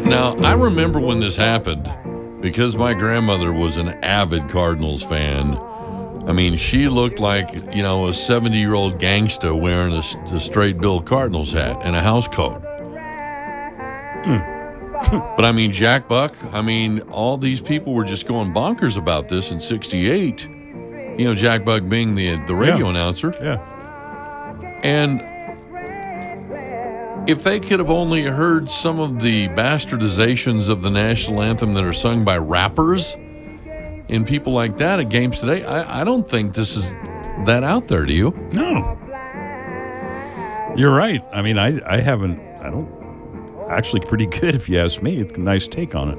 Now, I remember when this happened because my grandmother was an avid Cardinals fan. I mean, she looked like, a 70-year-old gangster wearing a straight Bill Cardinals hat and a house coat. But I mean, Jack Buck, all these people were just going bonkers about this in 68. Jack Buck being the radio announcer. Yeah. And if they could have only heard some of the bastardizations of the national anthem that are sung by rappers and people like that at games today, I don't think this is that out there, do you? No. You're right. I mean, I don't. Actually, pretty good if you ask me. It's a nice take on it.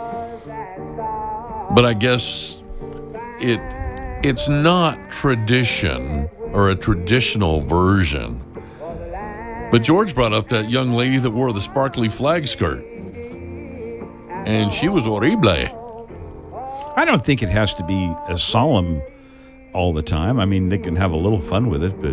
But I guess it's not tradition or a traditional version. But George brought up that young lady that wore the sparkly flag skirt. And she was horrible. I don't think it has to be as solemn all the time. I mean, they can have a little fun with it, but...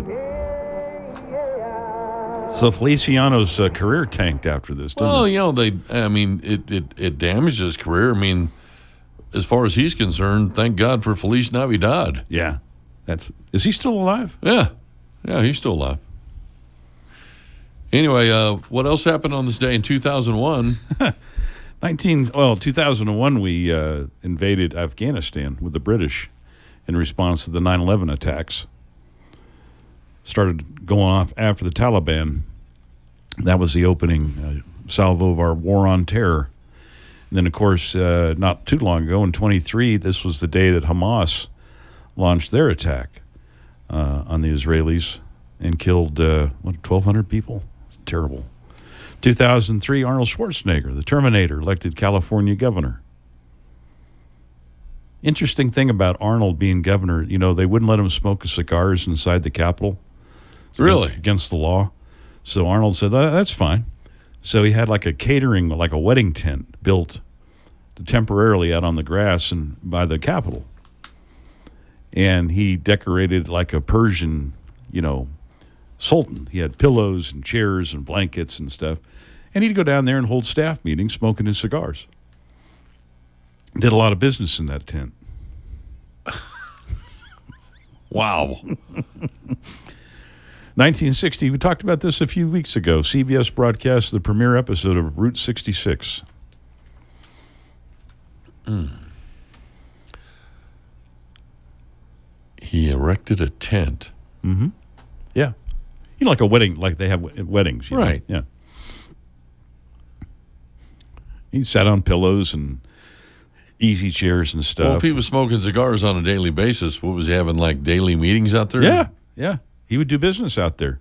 So Feliciano's career tanked after this, doesn't it? It damaged his career. I mean, as far as he's concerned, thank God for Feliz Navidad. Yeah. Is he still alive? Yeah. Yeah, he's still alive. Anyway, what else happened on this day in 2001? 2001, we invaded Afghanistan with the British in response to the 9/11 attacks. Started going off after the Taliban. That was the opening salvo of our war on terror. And then, of course, not too long ago, in 23, this was the day that Hamas launched their attack on the Israelis and killed, 1,200 people? It's terrible. 2003, Arnold Schwarzenegger, the Terminator, elected California governor. Interesting thing about Arnold being governor, they wouldn't let him smoke cigars inside the Capitol. Really? Against the law. So Arnold said, that's fine. So he had like a catering, like a wedding tent built temporarily out on the grass and by the Capitol. And he decorated like a Persian, sultan. He had pillows and chairs and blankets and stuff. And he'd go down there and hold staff meetings smoking his cigars. Did a lot of business in that tent. Wow. 1960, we talked about this a few weeks ago. CBS broadcast the premiere episode of Route 66. He erected a tent. Mm-hmm. Yeah. Like a wedding, like they have weddings. Right. Yeah. He sat on pillows and easy chairs and stuff. Well, if he was smoking cigars on a daily basis, what was he having, like daily meetings out there? Yeah. He would do business out there.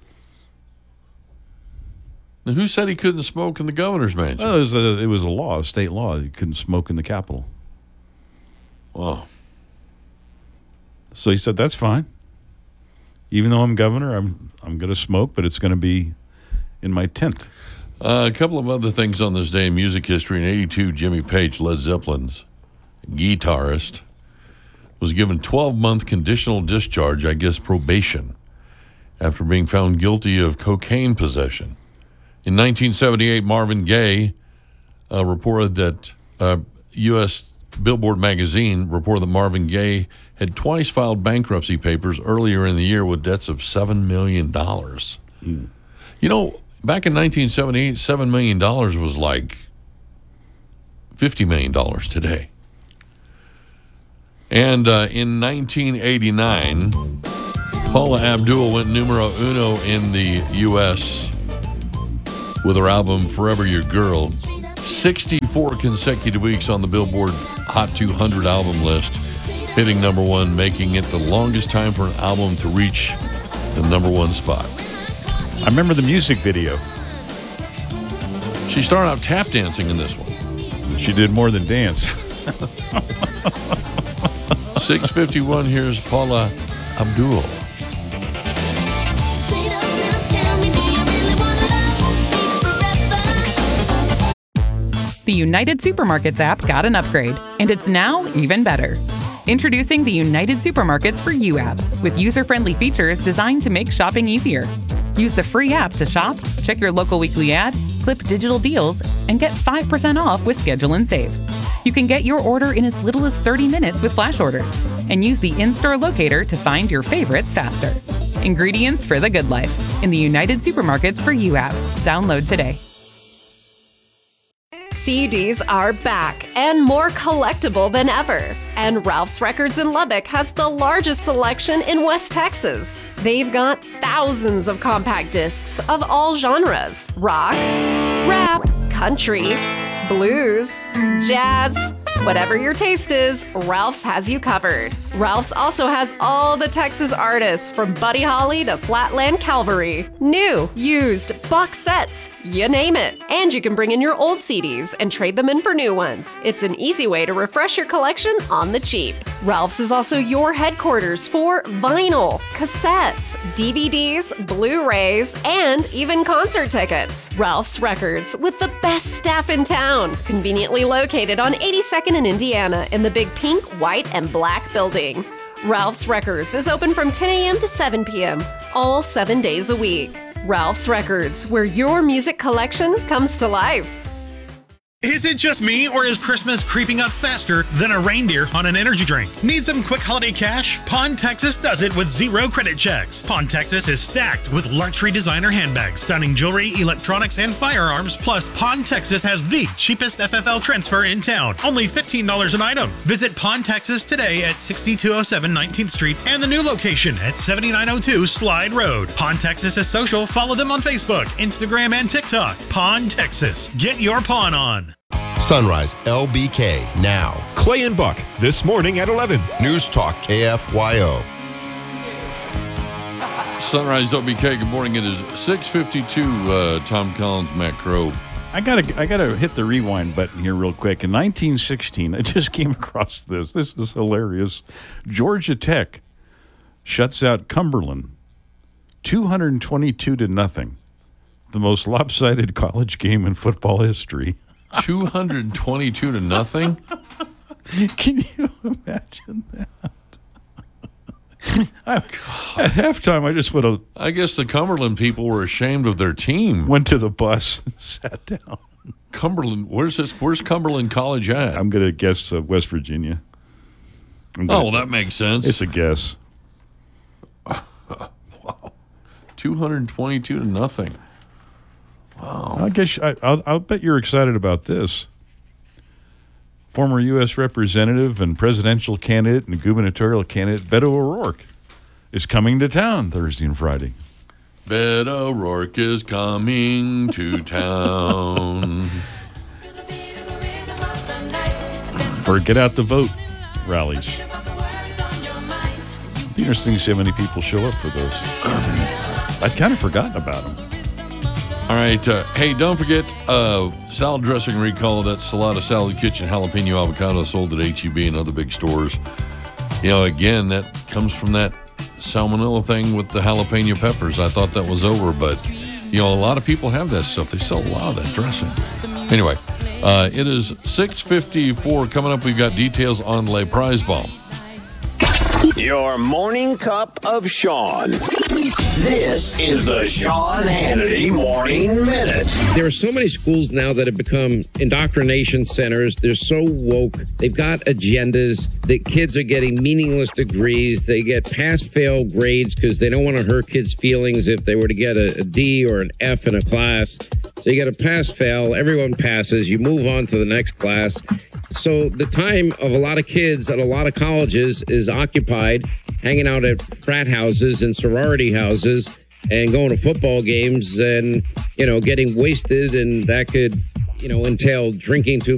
Now, who said he couldn't smoke in the governor's mansion? Well, it was a law, a state law. You couldn't smoke in the Capitol. Wow. So he said, that's fine. Even though I'm governor, I'm going to smoke, but it's going to be in my tent. A couple of other things on this day in music history. In 82, Jimmy Page, Led Zeppelin's guitarist, was given 12-month conditional discharge, I guess probation, after being found guilty of cocaine possession. In 1978, Marvin Gaye reported that U.S. Billboard magazine reported that Marvin Gaye had twice filed bankruptcy papers earlier in the year with debts of $7 million. Back in 1978, $7 million was like $50 million today. And in 1989, Paula Abdul went numero uno in the U.S. with her album Forever Your Girl. 64 consecutive weeks on the Billboard Hot 200 album list, hitting number one, making it the longest time for an album to reach the number one spot. I remember the music video. She started out tap dancing in this one. She did more than dance. 6:51, here's Paula Abdul. The United Supermarkets app got an upgrade, and it's now even better. Introducing the United Supermarkets for You app, with user-friendly features designed to make shopping easier. Use the free app to shop, check your local weekly ad, no-slip digital deals and get 5% off with Schedule and Saves. You can get your order in as little as 30 minutes with flash orders and use the in-store locator to find your favorites faster. Ingredients for the good life in the United Supermarkets for You app. Download today. CDs are back and more collectible than ever. And Ralph's Records in Lubbock has the largest selection in West Texas. They've got thousands of compact discs of all genres: rock, rap, country, blues, jazz. Whatever your taste is, Ralph's has you covered. Ralph's also has all the Texas artists from Buddy Holly to Flatland Cavalry. New, used, box sets, you name it. And you can bring in your old CDs and trade them in for new ones. It's an easy way to refresh your collection on the cheap. Ralph's is also your headquarters for vinyl, cassettes, DVDs, Blu-rays, and even concert tickets. Ralph's Records, with the best staff in town. Conveniently located on 82nd in Indiana in the big pink, white, and black building. Ralph's Records is open from 10 a.m. to 7 p.m., all 7 days a week. Ralph's Records, where your music collection comes to life. Is it just me, or is Christmas creeping up faster than a reindeer on an energy drink? Need some quick holiday cash? Pawn Texas does it with zero credit checks. Pawn Texas is stacked with luxury designer handbags, stunning jewelry, electronics, and firearms. Plus, Pawn Texas has the cheapest FFL transfer in town. Only $15 an item. Visit Pawn Texas today at 6207 19th Street and the new location at 7902 Slide Road. Pawn Texas is social. Follow them on Facebook, Instagram, and TikTok. Pawn Texas. Get your pawn on. Sunrise LBK now. Clay and Buck this morning at 11. News Talk KFYO. Sunrise WK, good morning. It is 6:52. Tom Collins, Matt Crow. I gotta hit the rewind button here real quick. In 1916, I just came across this. This is hilarious. Georgia Tech shuts out Cumberland 222-0. The most lopsided college game in football history. 222-0. Can you imagine that? At halftime, I just I guess the Cumberland people were ashamed of their team. went to the bus and sat down. Cumberland, where's Cumberland College at? I'm going to guess West Virginia. Well, that makes sense. It's a guess. 222-0. Wow. I guess I'll bet you're excited about this. Former U.S. Representative and presidential candidate and gubernatorial candidate Beto O'Rourke is coming to town Thursday and Friday. Beto O'Rourke is coming to town. For Get Out the Vote rallies. It'd be interesting to see how many people show up for those. I'd kind of forgotten about them. All right. Hey, don't forget salad dressing recall. That's Salada Salad Kitchen jalapeno avocado sold at H-E-B and other big stores. You know, again, that comes from that salmonella thing with the jalapeno peppers. I thought that was over, but, you know, a lot of people have that stuff. They sell a lot of that dressing. Anyway, it is 6:54. Coming up, we've got details on Le Prize Bomb. Your morning cup of Sean. This is the Sean Hannity Morning Minute. There are so many schools now that have become indoctrination centers. They're so woke. They've got agendas. The kids are getting meaningless degrees. They get pass-fail grades because they don't want to hurt kids' feelings if they were to get a D or an F in a class. So you get a pass-fail. Everyone passes. You move on to the next class. So the time of a lot of kids at a lot of colleges is occupied hanging out at frat houses and sorority houses and going to football games and, you know, getting wasted. And that could, you know, entail drinking too